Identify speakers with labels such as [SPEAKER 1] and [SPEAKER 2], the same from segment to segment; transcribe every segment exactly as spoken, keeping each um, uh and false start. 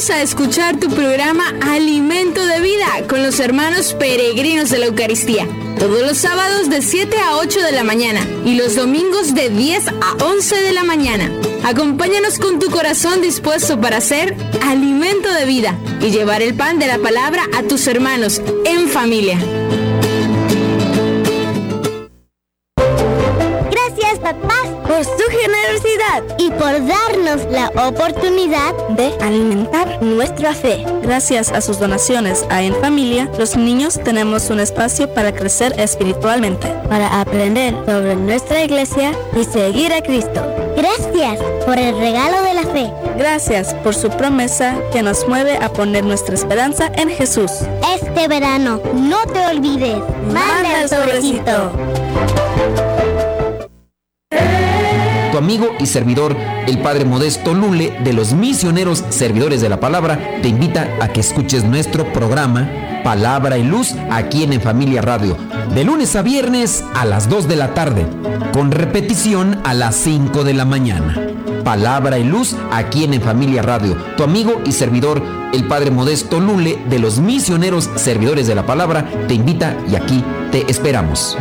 [SPEAKER 1] invitamos a escuchar tu programa Alimento de Vida con los hermanos peregrinos de la Eucaristía. Todos los sábados de siete a ocho de la mañana y los domingos de diez a once de la mañana. Acompáñanos con tu corazón dispuesto para ser alimento de vida y llevar el pan de la palabra a tus hermanos en familia.
[SPEAKER 2] Gracias, papás, por su generosidad y por darnos la oportunidad de alimentar nuestra fe.
[SPEAKER 3] Gracias a sus donaciones a En Familia, los niños tenemos un espacio para crecer espiritualmente,
[SPEAKER 2] para aprender sobre nuestra iglesia y seguir a Cristo. Gracias por el regalo de la fe.
[SPEAKER 3] Gracias por su promesa que nos mueve a poner nuestra esperanza en Jesús.
[SPEAKER 2] Este verano, no te olvides, manda el sobrecito.
[SPEAKER 4] Tu amigo y servidor, el Padre Modesto Lule, de los Misioneros Servidores de la Palabra, te invita a que escuches nuestro programa Palabra y Luz aquí en En Familia Radio, de lunes a viernes a las dos de la tarde, con repetición a las cinco de la mañana. Palabra y Luz aquí en En Familia Radio. Tu amigo y servidor, el Padre Modesto Lule, de los Misioneros Servidores de la Palabra, te invita y aquí te esperamos.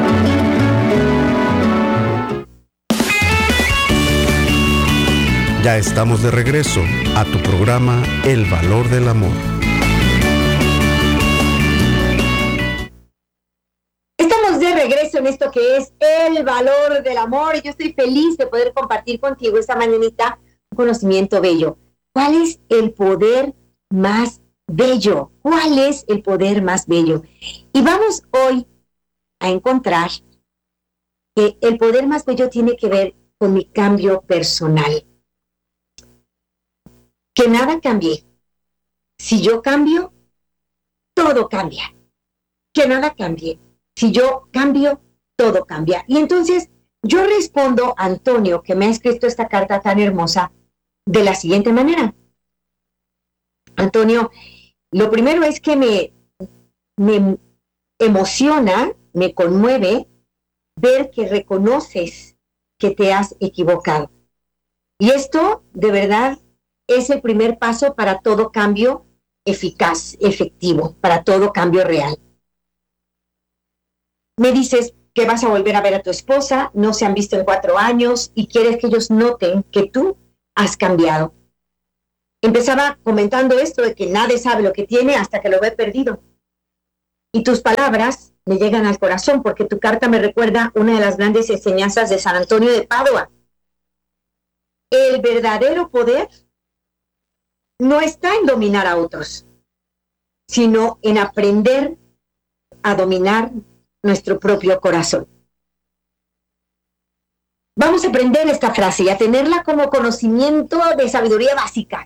[SPEAKER 5] Ya estamos de regreso a tu programa El Valor del Amor.
[SPEAKER 6] Estamos de regreso en esto que es El Valor del Amor. Y yo estoy feliz de poder compartir contigo esta mañanita un conocimiento bello. ¿Cuál es el poder más bello? ¿Cuál es el poder más bello? Y vamos hoy a encontrar que el poder más bello tiene que ver con mi cambio personal. Que nada cambie. Si yo cambio, todo cambia. Que nada cambie. Si yo cambio, todo cambia. Y entonces yo respondo a Antonio, que me ha escrito esta carta tan hermosa, de la siguiente manera. Antonio, lo primero es que me, me emociona, me conmueve ver que reconoces que te has equivocado. Y esto, de verdad, es el primer paso para todo cambio eficaz, efectivo, para todo cambio real. Me dices que vas a volver a ver a tu esposa, no se han visto en cuatro años y quieres que ellos noten que tú has cambiado. Empezaba comentando esto de que nadie sabe lo que tiene hasta que lo ve perdido. Y tus palabras me llegan al corazón porque tu carta me recuerda una de las grandes enseñanzas de San Antonio de Padua. El verdadero poder no está en dominar a otros, sino en aprender a dominar nuestro propio corazón. Vamos a aprender esta frase y a tenerla como conocimiento de sabiduría básica.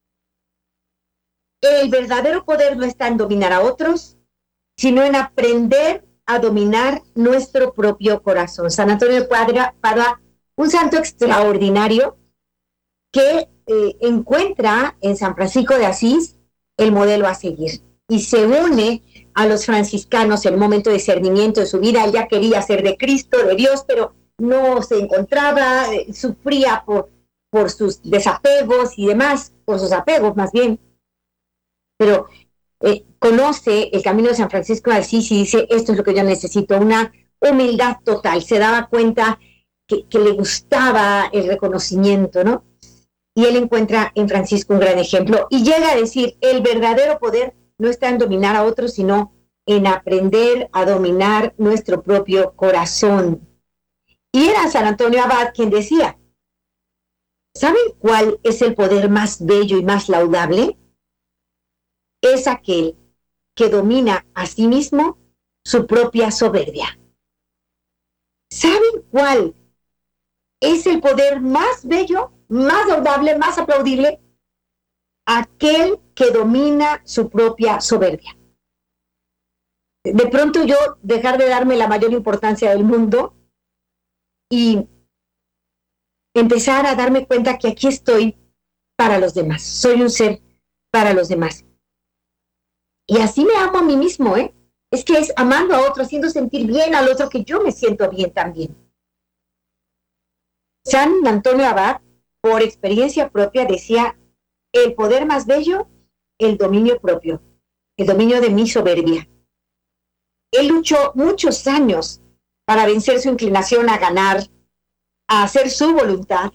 [SPEAKER 6] El verdadero poder no está en dominar a otros, sino en aprender a dominar nuestro propio corazón. San Antonio de Padua, un santo extraordinario que eh, encuentra en San Francisco de Asís el modelo a seguir y se une a los franciscanos en un momento de discernimiento de su vida. Él ya quería ser de Cristo, de Dios, pero no se encontraba, eh, sufría por, por sus desapegos y demás, por sus apegos más bien. Pero eh, conoce el camino de San Francisco de Asís y dice, esto es lo que yo necesito, una humildad total. Se daba cuenta que, que le gustaba el reconocimiento, ¿no? Y él encuentra en Francisco un gran ejemplo y llega a decir, el verdadero poder no está en dominar a otros, sino en aprender a dominar nuestro propio corazón. Y era San Antonio Abad quien decía, ¿saben cuál es el poder más bello y más laudable? Es aquel que domina a sí mismo su propia soberbia. ¿Saben cuál es el poder más bello, más laudable, más aplaudible? Aquel que domina su propia soberbia. De pronto yo dejar de darme la mayor importancia del mundo y empezar a darme cuenta que aquí estoy para los demás. Soy un ser para los demás. Y así me amo a mí mismo, ¿eh? Es que es amando a otro, haciendo sentir bien al otro, que yo me siento bien también. San Antonio Abad, por experiencia propia, decía el poder más bello, el dominio propio, el dominio de mi soberbia. Él luchó muchos años para vencer su inclinación a ganar, a hacer su voluntad,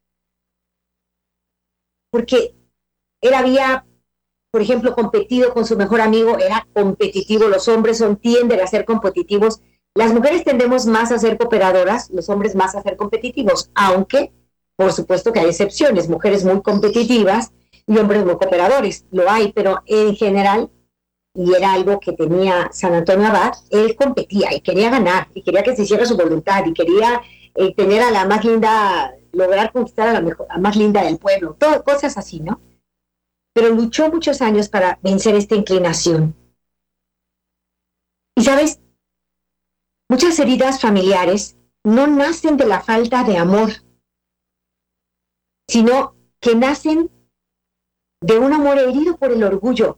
[SPEAKER 6] porque él había, por ejemplo, competido con su mejor amigo, era competitivo. Los hombres son, tienden a ser competitivos. Las mujeres tendemos más a ser cooperadoras, los hombres más a ser competitivos, aunque, por supuesto que hay excepciones, mujeres muy competitivas y hombres muy cooperadores, lo hay, pero en general, y era algo que tenía San Antonio Abad, él competía y quería ganar, y quería que se hiciera su voluntad, y quería eh, tener a la más linda, lograr conquistar a la, mejor, a la más linda del pueblo, todo, cosas así, ¿no? Pero luchó muchos años para vencer esta inclinación. Y sabes, muchas heridas familiares no nacen de la falta de amor, sino que nacen de un amor herido por el orgullo.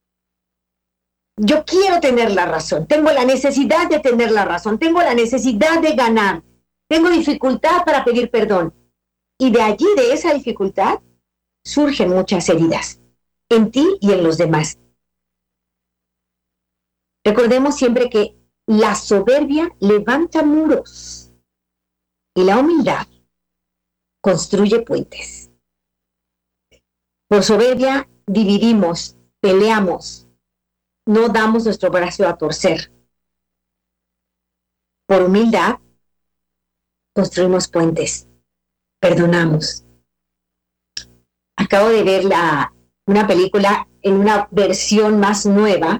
[SPEAKER 6] Yo quiero tener la razón, tengo la necesidad de tener la razón, tengo la necesidad de ganar, tengo dificultad para pedir perdón. Y de allí, de esa dificultad, surgen muchas heridas, en ti y en los demás. Recordemos siempre que la soberbia levanta muros y la humildad construye puentes. Por soberbia dividimos, peleamos, no damos nuestro brazo a torcer. Por humildad construimos puentes, perdonamos. Acabo de ver la, una película en una versión más nueva.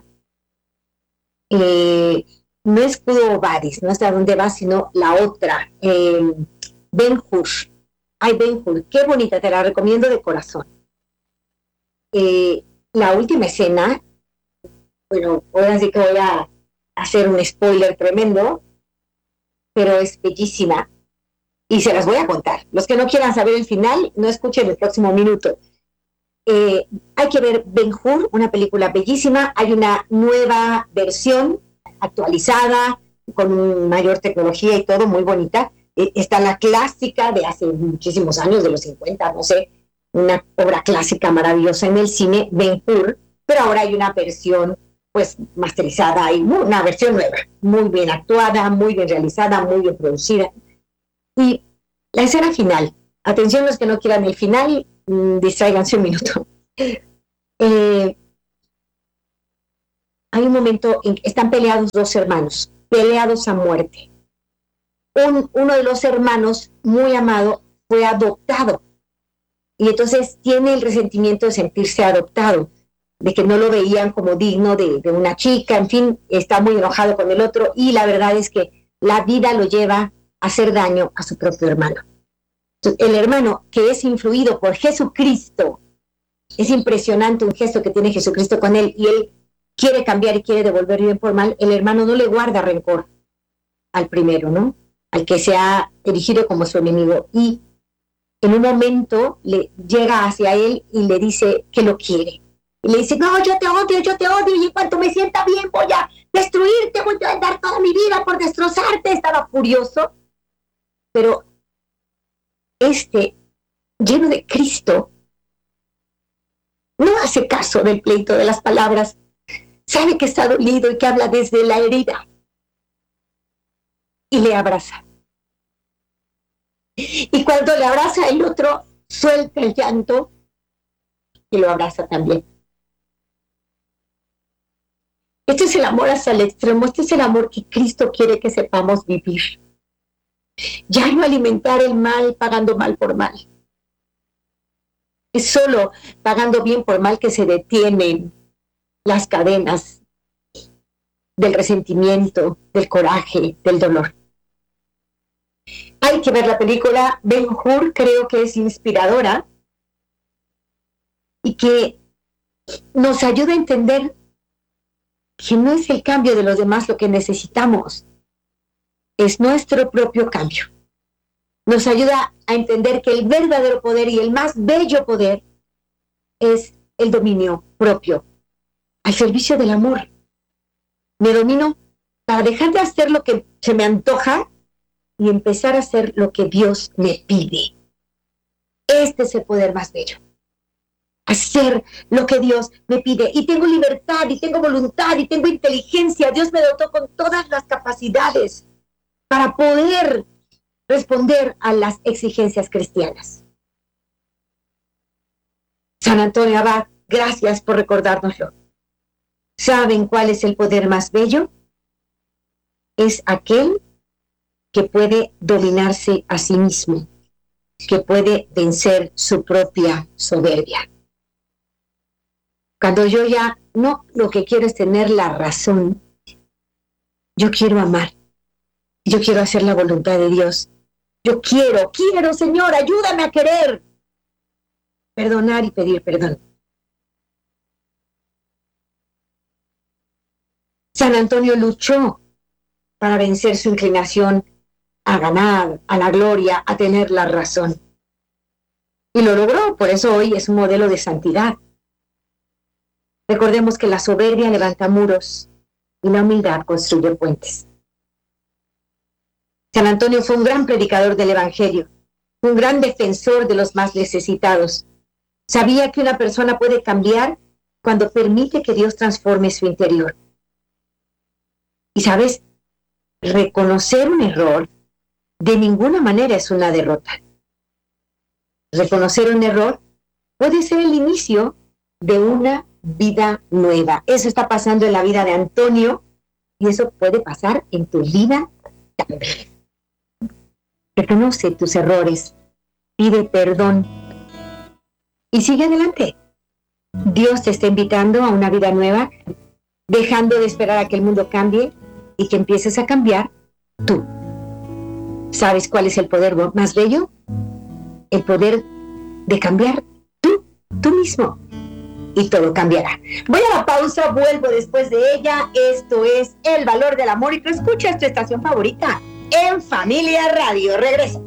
[SPEAKER 6] Eh, no es Quo Vadis, no es a dónde va, sino la otra, eh, Ben-Hur. Ay, Ben-Hur, qué bonita, te la recomiendo de corazón. Eh, la última escena, bueno, ahora sí que voy a hacer un spoiler tremendo, pero es bellísima y se las voy a contar. Los que no quieran saber el final, no escuchen el próximo minuto. Eh, hay que ver Ben-Hur, una película bellísima. Hay una nueva versión actualizada, con mayor tecnología y todo, muy bonita. Eh, está la clásica de hace muchísimos años, de los cincuenta, no sé, una obra clásica maravillosa en el cine, Ben-Hur, pero ahora hay una versión pues masterizada y una versión nueva, muy bien actuada, muy bien realizada, muy bien producida. Y la escena final, atención los que no quieran el final, mmm, distráiganse un minuto. Eh, hay un momento en que están peleados dos hermanos, peleados a muerte. Un, uno de los hermanos, muy amado, fue adoptado. Y entonces tiene el resentimiento de sentirse adoptado, de que no lo veían como digno de, de una chica, en fin, está muy enojado con el otro, y la verdad es que la vida lo lleva a hacer daño a su propio hermano. Entonces, el hermano que es influido por Jesucristo, es impresionante un gesto que tiene Jesucristo con él, y él quiere cambiar y quiere devolver bien por mal. El hermano no le guarda rencor al primero, ¿no? Al que se ha erigido como su enemigo, y en un momento le llega hacia él y le dice que lo quiere. Y le dice, no, yo te odio, yo te odio, y en cuanto me sienta bien voy a destruirte, voy a dar toda mi vida por destrozarte. Estaba furioso, pero este, lleno de Cristo, no hace caso del pleito de las palabras, sabe que está dolido y que habla desde la herida, y le abraza. Y cuando le abraza, el otro suelta el llanto y lo abraza también. Este es el amor hasta el extremo, este es el amor que Cristo quiere que sepamos vivir. Ya no alimentar el mal pagando mal por mal. Es solo pagando bien por mal que se detienen las cadenas del resentimiento, del coraje, del dolor. Hay que ver la película Ben-Hur, creo que es inspiradora y que nos ayuda a entender que no es el cambio de los demás lo que necesitamos, es nuestro propio cambio. Nos ayuda a entender que el verdadero poder y el más bello poder es el dominio propio, al servicio del amor. Me domino para dejar de hacer lo que se me antoja y empezar a hacer lo que Dios me pide. Este es el poder más bello. hacer lo que Dios me pide. Y tengo libertad, y tengo voluntad, y tengo inteligencia. Dios me dotó con todas las capacidades para poder responder a las exigencias cristianas. San Antonio Abad, gracias por recordárnoslo. ¿Saben cuál es el poder más bello? Es aquel que puede dominarse a sí mismo, que puede vencer su propia soberbia. Cuando yo ya no lo que quiero es tener la razón, yo quiero amar, yo quiero hacer la voluntad de Dios. Yo quiero, quiero, Señor, ayúdame a querer, perdonar y pedir perdón. San Antonio luchó para vencer su inclinación a ganar, a la gloria, a tener la razón. Y lo logró, por eso hoy es un modelo de santidad. Recordemos que la soberbia levanta muros y la humildad construye puentes. San Antonio fue un gran predicador del Evangelio, un gran defensor de los más necesitados. Sabía que una persona puede cambiar cuando permite que Dios transforme su interior. Y sabes, reconocer un error de ninguna manera es una derrota. Reconocer un error puede ser el inicio de una vida nueva. Eso está pasando en la vida de Antonio y eso puede pasar en tu vida también. Reconoce tus errores, pide perdón y sigue adelante. Dios te está invitando a una vida nueva, dejando de esperar a que el mundo cambie y que empieces a cambiar tú. ¿Sabes cuál es el poder más bello? El poder de cambiar tú, tú mismo. Y todo cambiará. Voy a la pausa, vuelvo después de ella. Esto es El Valor del Amor y tú escuchas tu estación favorita en Familia Radio. Regreso.